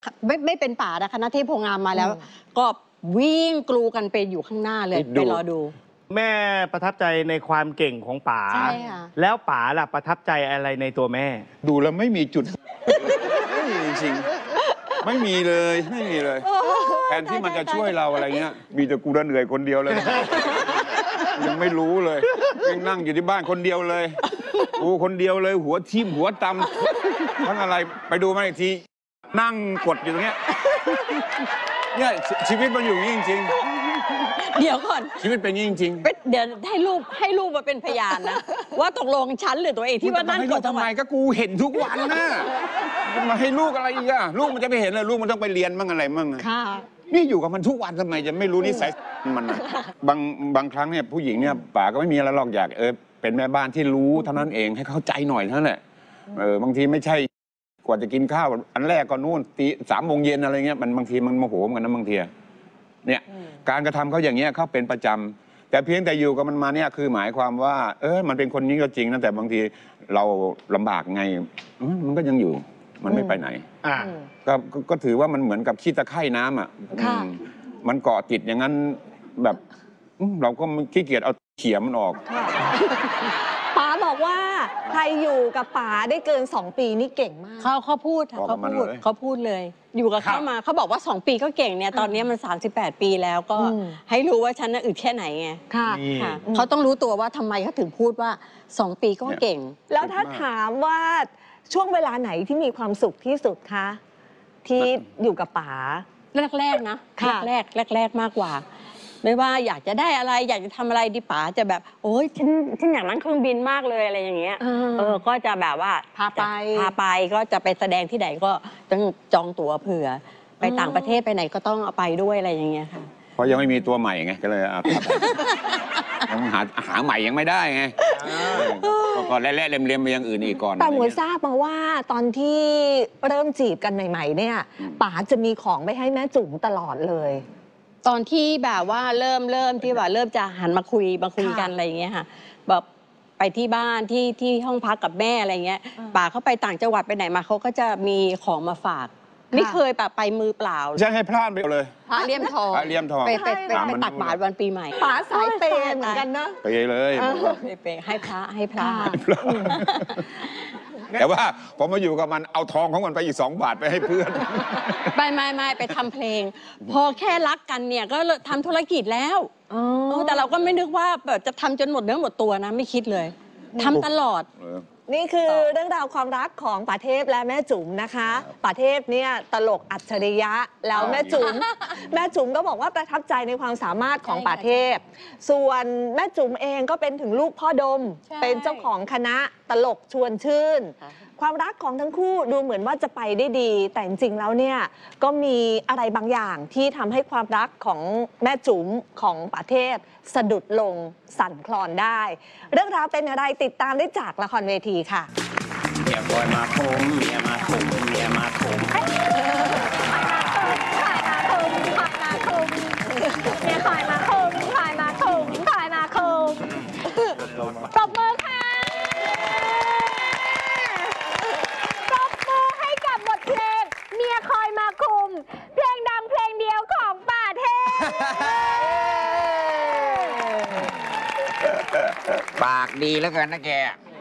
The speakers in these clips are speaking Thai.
ไม่เป็นป่านะคะหน้าที่โพงามมาแล้ว ก็วิ่งกลูกันไปอยู่ข้างหน้าเลยไปรอดูแม่ประทับใจในความเก่งของป๋าใช่ค่ะแล้วป๋าล่ะประทับใจอะไรในตัวแม่ดูแล้วไม่มีจุด ไม่มีจริงๆไม่มีเลยไม่มีเลยแทนที่มันจะช่วยเราอะไรเงี้ยมีแต่กูเหนื่อยคนเดียวเลย ยังไม่รู้เลยยังนั่งอยู่ที่บ้านคนเดียวเลยกูคนเดียวเลยหัวทิ่มหัวตำทั้งอะไรไปดูมาอีกทีนั่งกดอยู่ตรงเนี้ยเนี่ยชีวิตมันอยู่อย่างนี้จริงเดี๋ยวก่อนๆชีวิตเป็นอย่างนี้จริงเดี๋ยวให้ลูกมาเป็นพยานนะ ว่าตกลงฉันหรือตัวเองที่ว่านั่งให้กลูดกทำไมก็กูเห็นทุกวันนะมาให้ลูกอะไรอีกอะลูกมันจะไปเห็นเลยลูกมันต้องไปเรียนมั่งอะไรมั่งอะค่ะนี่อยู่กับมันทุกวันทำไมจะไม่รู้นิสัยมันอะบางครั้งเนี่ยผู้หญิงเนี่ยป๋าก็ไม่มีอะไรหรอกอยากเป็นแม่บ้านที่รู้เท่านั้นเองให้เข้าใจหน่อยเท่านั้นแหละบางทีไม่ใช่กว่าจะกินข้าวอันแรกก็นู่นตี3 โมงเย็นอะไรเงี้ยมันบางทีมันโมโหเหมือนกันนะบางทีเนี่ยการกระทำเขาอย่างเงี้ยเขาเป็นประจำแต่เพียงแต่อยู่กับมันมาเนี่ยคือหมายความว่ามันเป็นคนนี้ก็จริงนะแต่บางทีเราลำบากไงมันก็ยังอยู่มันไม่ไปไหนก็ถือว่ามันเหมือนกับขี้ตะไคร่น้ำอ่ะมันเกาะติดอย่างนั้นแบบเราก็ขี้เกียจเอาเขี่ยมันออกป๋าบอกว่าใครอยู่กับป๋าได้เกิน2 ปีนี่เก่งมากเขาพูดค่ะเขาพูดเลย อยู่กับเขามาเขาบอกว่า2 ปีก็เก่งเนี่ยตอนนี้มัน38 ปีแล้วก็ให้รู้ว่าฉันน่ะอึดแค่ไหนไงค่ะเขาต้องรู้ตัวว่าทำไมเขาถึงพูดว่า2 ปีก็เก่งแล้วถ้าถามว่าช่วงเวลาไหนที่มีความสุขที่สุดคะที่อยู่กับป๋าแรกๆนะแรกมากกว่าไม่ว่าอยากจะได้อะไรอยากจะทำอะไรดิป๋าจะแบบโอ๊ยฉันอยากนั่งเครื่องบินมากเลยอะไรอย่างเงี้ยก็จะแบบว่าพาไปก็จะไปแสดงที่ไหนก็ต้องจองตั๋วเผื่อไปต่างประเทศไปไหนก็ต้องเอาไปด้วยอะไรอย่างเงี้ยค่ะเพราะยังไม่มีตัวใหม่ไงก็เลยยังหาใหม่ยังไม่ได้ไงก็แล่ๆเลียมๆไปอย่างอื่นอีกก่อนแต่หมวยทราบมาว่าตอนที่เริ่มจีบกันใหม่ๆเนี่ยป๋าจะมีของไปให้แม่จุ๋มตลอดเลยตอนที่แบบว่าเริ่มที่ว่าเริ่มจะหันมาคุยกันอะไรอย่างเงี้ยค่ะแบบไปที่บ้านที่ห้องพักกับแม่อะไรเงี้ยป๋าเขาไปต่างจังหวัดไปไหนมาเขาก็จะมีของมาฝากไม่เคยแบบไปมือเปล่าใช่ให้พลาดไปเลยพระเลี่ยมทองไปตักบาตรวันปีใหม่ป๋าสายเปย์เหมือนกันนะไปเลยไปให้พระแต่ว่าผมมาอยู่กับมันเอาทองของมันไปอีก2 บาทไปให้เพื่อนไม่ไปทำเพลงพอแค่รักกันเนี่ยก็ทำธุรกิจแล้วแต่เราก็ไม่นึกว่าแบบจะทำจนหมดเนื้อหมดตัวนะไม่คิดเลยทำตลอดนี่คือเรื่องราวความรักของป๋าเทพและแม่จุ๋มนะคะป๋าเทพเนี่ยตลกอัจฉริยะแล้วแม่จุ๋มก็บอกว่าประทับใจในความสามารถของป๋าเทพส่วนแม่จุ๋มเองก็เป็นถึงลูกพ่อดมเป็นเจ้าของคณะตลกชวนชื่นความรักของทั้งคู่ดูเหมือนว่าจะไปได้ดีแต่จริงๆแล้วเนี่ยก็มีอะไรบางอย่างที่ทำให้ความรักของแม่จุ๋มของป๋าเทพสะดุดลงสั่นคลอนได้เรื่องราวเป็นอะไรติดตามได้จากละครเวทีค่ะเมียคอยมาคมเมียมาคมเมียมาคมเมียคอยมาคมปรบมือค่ะปรบมือให้กับบทเพลงเมียคอยมาคุมเพลงดังเพลงเดียวของป๋าเทพปากดีแล้วกันนะแก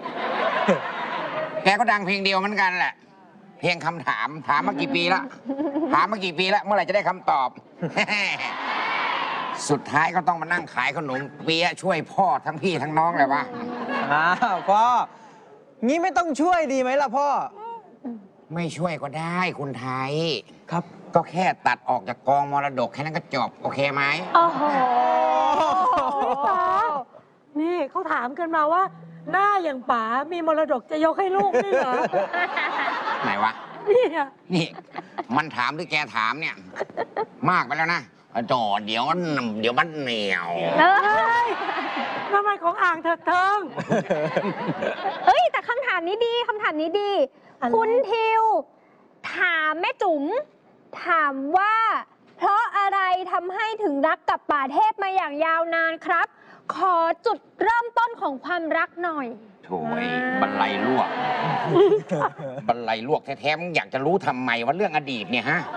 ก็ดังเพลงเดียวเหมือนกันแหละเพลงคำถามมากี่ปีละเมื่อไหร่จะได้คำตอบ สุดท้ายก็ต้องมานั่งขายขนมเปี๊ยะช่วยพ่อทั้งพี่ทั้งน้องเลยวะพ่องี้ไม่ต้องช่วยดีไหมล่ะพ่อไม่ช่วยก็ได้คุณไทยครับก็แค่ตัดออกจากกองมรดกแค่นั้นก็จบโอเคไหมโอ้โหนี่เขาถามกันมาว่าหน้าอย่างป๋ามีมรดกจะยกให้ลูกนี่เหรอไหนวะนี่มันถามหรือแกถามเนี่ยมากไปแล้วนะจ่อเดี๋ยวมันเหนียวทำไมของอ่างเถิดเทิงแต่คำถามนี้ดีคุณทิวถามแม่จุ๋มถามว่าเพราะอะไรทำให้ถึงรักกับป๋าเทพมาอย่างยาวนานครับขอจุดเริ่มต้นของความรักหน่อยโถ่บรรลัยลวกแท้ๆมึงอยากจะรู้ทำไมว่าเรื่องอดีตเนี่ยฮะ